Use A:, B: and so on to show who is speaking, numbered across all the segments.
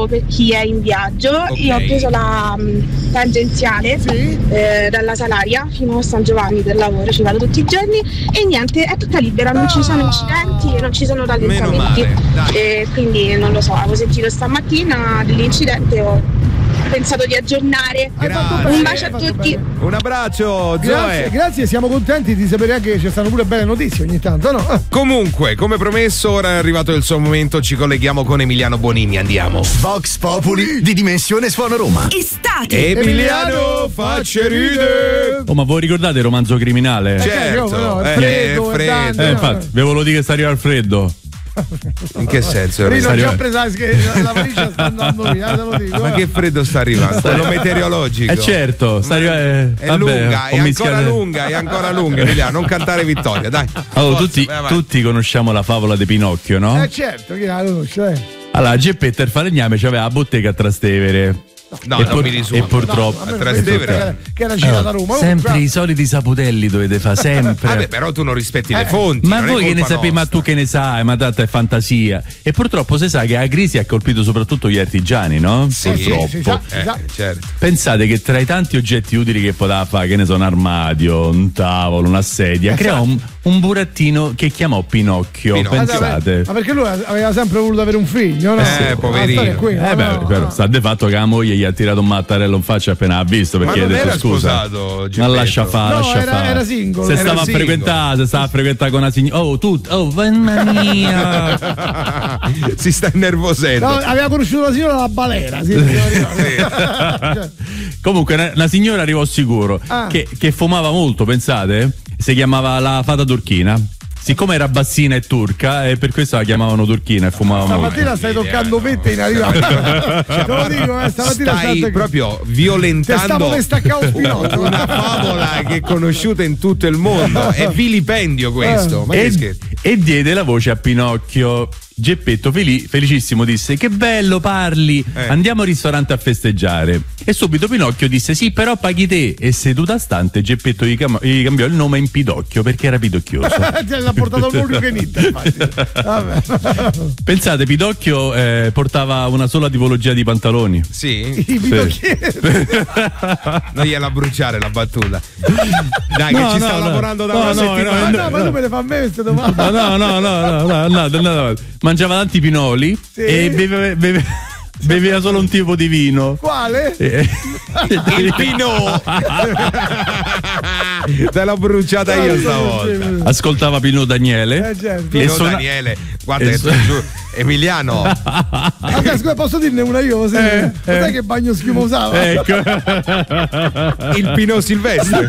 A: consiglio per chi è in viaggio. Io ho preso la tangenziale dalla Salaria fino a San Giovanni per lavoro, ci vado tutti i giorni e niente, è tutta libera, non ci sono incidenti e non ci sono rallentamenti. E quindi non lo so, avevo sentito stamattina dell'incidente, ho pensato di aggiornare. Un bacio a tutti.
B: Un abbraccio, Zoe.
C: Grazie, siamo contenti di sapere anche che ci stanno pure belle notizie ogni tanto, no?
B: Comunque, come promesso, ora è arrivato il suo momento, ci colleghiamo con Emiliano Bonini, andiamo.
D: Vox Populi di Dimensione Suono Roma.
E: Estate.
B: Emiliano, facce ride.
F: Oh, ma voi ricordate il romanzo criminale?
B: Certo,
C: freddo.
F: Infatti, ve volevo dire che sta arrivando il freddo.
B: In che senso?
C: Rino ho già presa la valigia, sta andando via, te lo dico.
B: Ma che freddo sta arrivando? Quello meteorologico.
F: Certo, sta arrivando.
B: È lunga, è ancora lunga, Emiliano, non cantare vittoria, dai.
F: Allora, tutti conosciamo la favola di Pinocchio, no?
C: Certo, chi la conosce?
F: Allora, Geppetto il falegname c'aveva la bottega a Trastevere.
B: No, non mi risulta.
F: E purtroppo
B: a Trastevere
C: che era girata a Roma.
F: Sempre i soliti saputelli dovete fare sempre.
B: Vabbè, però tu non rispetti le fonti.
F: Ma voi che ne sapete, ma tu che ne sai, ma tanta è fantasia. E purtroppo si sa che la crisi ha colpito soprattutto gli artigiani, no?
B: Sì,
F: purtroppo.
B: Certo.
F: Pensate che tra i tanti oggetti utili che poteva fare, che ne so, un armadio, un tavolo, una sedia, creò un burattino che chiamò Pinocchio. Pensate.
C: Ma perché lui aveva sempre voluto avere un figlio, no?
B: Poverino.
F: Però sta di fatto che la moglie gli ha tirato un mattarello in faccia appena ha visto, perché
B: ma
F: ha detto scusa. Ma lascia fare,
C: era single.
F: Se stava a frequentare con una signora. Oh, mamma mia.
B: Si sta innervosendo.
C: No, aveva conosciuto la signora la balera.
F: Comunque una signora arrivò sicuro che fumava molto, pensate? Si chiamava la fata turchina. Siccome era bassina e turca, e per questo la chiamavano turchina e fumava molto.
C: Stamattina stai toccando vette in arrivata. Te lo dico, stamattina
B: stai proprio violentando una favola che è conosciuta in tutto il mondo. È vilipendio questo. Ma
F: e diede la voce a Pinocchio. Geppetto felicissimo disse: che bello parli, andiamo al ristorante a festeggiare. E subito Pinocchio disse: sì, però paghi te. E seduta stante Geppetto gli cambiò il nome in Pidocchio perché era pidocchioso.
C: L'ha portato proprio che
F: Pensate, Pidocchio portava una sola tipologia di pantaloni.
B: Sì,
C: i pidocchieri.
B: Non gliela bruciare la battuta. Dai, che ci sta lavorando da una settimana.
C: Ma tu me le fa a me queste domande.
F: No. Mangiava tanti pinoli e beveva solo un tipo di vino.
C: Quale?
B: Il Pinot. Te l'ho bruciata io stavolta.
F: Ascoltava Pino Daniele.
B: Pino Daniele. Guarda che Emiliano.
C: Scusa, posso dirne una io? Sai che bagno schiuma usava?
F: Ecco.
B: Il Pinot Silvestre.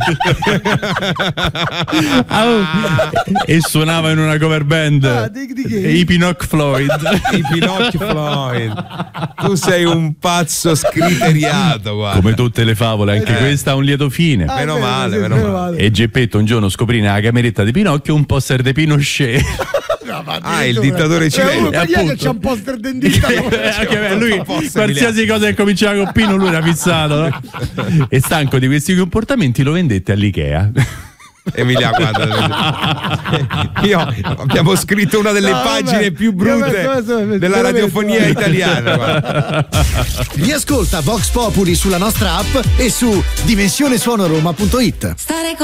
F: E suonava in una cover band.
C: Di che?
F: I Pinocchio Floyd.
B: I Pinocchio Floyd. Tu sei un pazzo scriteriato, guarda.
F: Come tutte le favole, anche questa ha un lieto fine.
B: Meno male.
F: E Geppetto un giorno scoprì nella cameretta di Pinocchio un poster di Pinochet.
B: Il dittatore cileno.
C: Ma che c'è un poster del dittatore?
F: Anche lui, qualsiasi cosa che cominciava con Pino, lui era fissato, no? E stanco di questi comportamenti lo vendette all'Ikea.
B: Emilia, guarda, abbiamo scritto una delle pagine più brutte della radiofonia italiana. Guarda.
D: Riascolta Vox Populi sulla nostra app e su dimensionesuonoroma.it.